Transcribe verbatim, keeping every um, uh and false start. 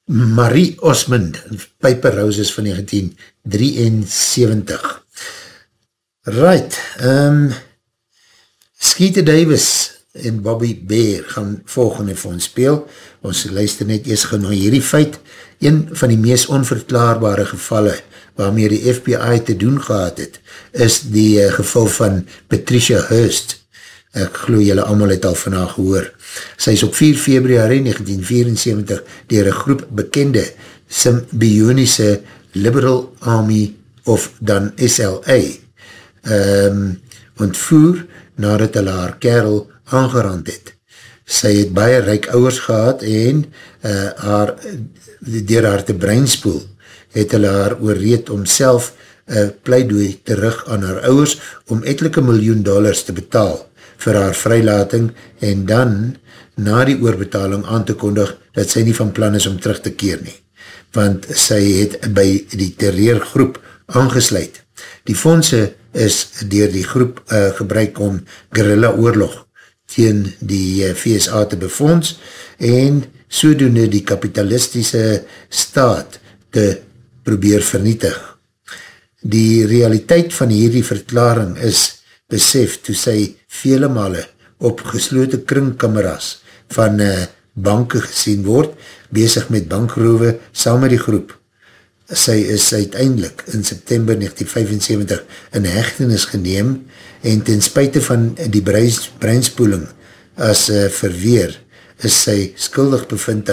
Marie Osmond, Piper Roses van negentien drieënsewentig. Right, um, Skeeter Davis en Bobby Bear gaan volgende vir ons speel. Ons luister net eers gauw na hierdie feit. Een van die meest onverklaarbare gevalle waarmee die F B I te doen gehad het, is die uh, geval van Patricia Hearst. Ek glo julle allemaal het al van haar gehoor. Sy is op vier Februarie negentien vierensewentig dier een groep bekende Symbionese Liberal Army of dan S L A um, ontvoer nadat hulle haar kerel aangerand het. Sy het baie ryk ouers gehad en uh, haar, dier haar te breinspoel het hulle haar oorreed om self uh, pleidooi terug aan haar ouers om etelike miljoen dollars te betaal vir haar vrylating en dan na die oorbetaling aan te kondig dat sy nie van plan is om terug te keer nie, want sy het by die terreurgroep aangesluit. Die fondse is deur die groep uh, gebruik om guerrilla oorlog teen die uh, V S A te befonds en sodoende die kapitalistische staat te probeer vernietig. Die realiteit van hierdie verklaring is besef toe sy vele male op geslote kringkameras van uh, banke gesien word, bezig met bankrove saam met die groep. Sy is uiteindelik in September negentien vyfensewentig in hegtenis geneem en ten spyte van die breinspoeling as uh, verweer is sy skuldig bevind